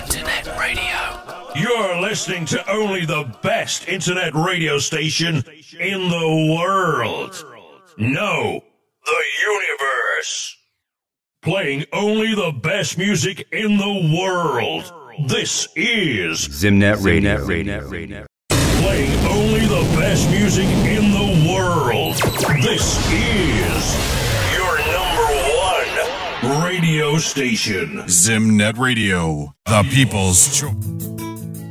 Internet radio. You're listening to only the best internet radio station in the world. No, the universe. Playing only the best music in the world. This is Zimnet Radio. Playing only the best music in the world. This is your #1 radio station. Zimnet Radio, the people's choice.